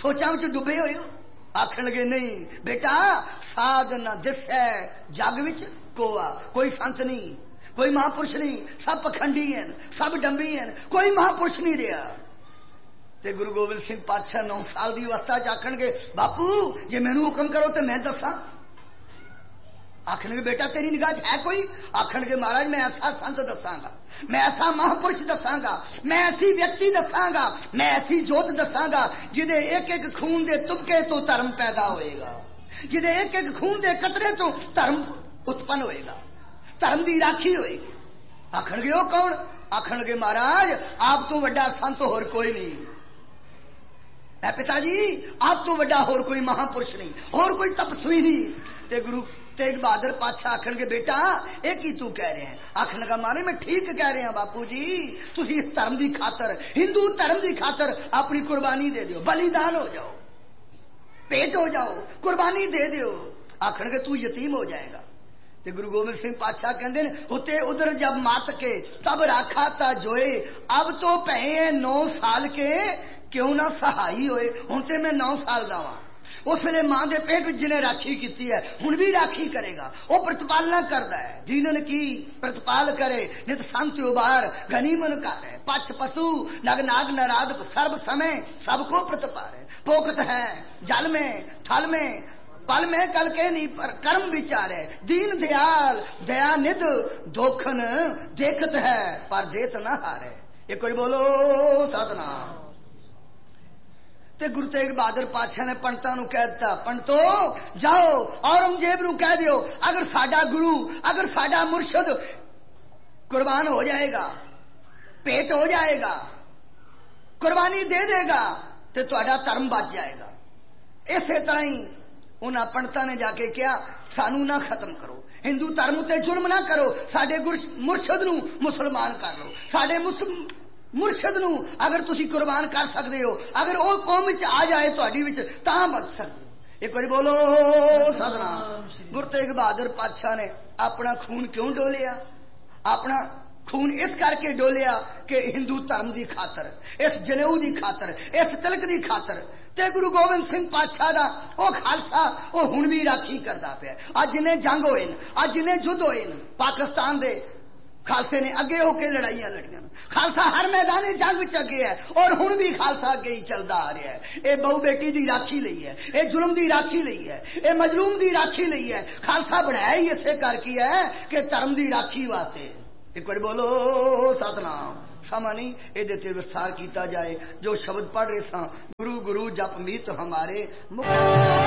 सोचा में डुबे हुए हो। आखन लगे नहीं बेटा, साध न दिस है जग विच कोआ, कोई संत नहीं, कोई महापुरुष नहीं, सब पखंडी हैं, सब डंबी हैं, कोई महापुरुष नहीं रहा। ते गुरु गोबिंद सिंह पातशाह 9 साल की अवस्था च आखणगे बापू जे मैनू हुक्म करो तो मैं दसा। आखणगे बेटा तेरी निगाह है कोई? आखणगे महाराज मैं ऐसा संत दसांगा, मैं ऐसा महापुरुष दसांगा, मैं ऐसी व्यक्ति दसांगा, मैं ऐसी जोत दसांगा जिदे एक एक खून दे तुबके तो धर्म पैदा होएगा, जिदे एक एक खून दे कतरे तो धर्म उत्पन्न होएगा, धर्म की राखी होएगी। आखणगे वो कौन? आखणगे महाराज आप तो वड्डा संत होर कोई नहीं है पिताजी, आप तो वड्डा होर कोई महापुरुष नहीं, होर कोई तपस्वी नहीं। ते गुरु तेग बहादुर पातशाह आखन के बेटा एक ही तू कह रहे हैं? आखन का मारे मैं ठीक कह रहे हैं बापू जी, तुसी इस धर्म की खातर, हिंदू धर्म की खातर अपनी कुर्बानी दे दो, बलिदान हो जाओ, पेट हो जाओ, कुर्बानी दे दो। आखन के तू यतीम हो जाएगा। ते गुरु गोबिंद सिंह पातशाह कहते हैं होते उधर जब मात के तब राखा ता जोए, अब तो पहे 9 साल के क्यों ना सहाई होए। हुण ते मैं 9 साल दा वां, उस वेले मां के पेट में जिन्हें राखी की है हुण भी राखी करेगा, वह प्रतिपालना करता है। जीनन की प्रतिपाल करे नित संत उबार, गनीमन कर है पक्ष पशु नग नाग नराद सर्व समय सबको प्रतिपाल है। पोकत है जल में थल में पल में कल के नहीं पर कर्म विचारे, दीन दयाल दया निध दोखन देखत है पर देत न हारे। एक कोई बोलो सतनाम। ते गुरु तेग बहादुर पातशाह ने पंडितां नूं कह दिता, पंडितो जाओ औरंगजेब नूं कह दियो अगर साडा गुरु, अगर साडा मुर्शद कुर्बान हो जाएगा, पेट हो जाएगा, कुर्बानी दे देगा तो तुहाडा धर्म बच जाएगा। इसे तरह ही उन्हां पंडितां ने जाके कहा सानू ना खत्म करो, हिंदू धर्म ते जुल्म ना करो, साडे मुर्शद नूं मुसलमान कर लो, साडे मुर्शद नूं अगर तुसी कुर्बान कर सकते हो, अगर वो कौम विच आ जाए तुहाडी विच तां बच सकते हो। एक बार बोलो सतनाम। गुरु तेग बहादुर पातशाह ने अपना खून क्यों डोलिया? अपना खून इस करके डोलिया कि हिंदू धर्म की खातर, इस जनेऊ की खातर, इस तिलक की खातर। ते गुरु गोबिंद सिंह पातशाह दा ओ खालसा ओ हुण भी राखी करदा पिया। अज जिन्हें जंग होए, अज जिन्हें युद्ध होए, पाकिस्तान दे खालसे ने अगे होके लड़ाइयां लड़ियां। खालसा हर मैदान जंग विच अगे है और हुण भी खालसा अगे ही चलता आ रहा है। ये बहु बेटी की राखी लई है, ये जुल्म की राखी लई है, ये मजलूम की राखी लई है। खालसा बनाया ही इसे करके है कि धर्म की राखी वास्ते। एक बार बोलो सतनाम। समा नहीं ये विस्तार किया जाए। जो शब्द पढ़ रहे सा गुरु गुरु जप मीत हमारे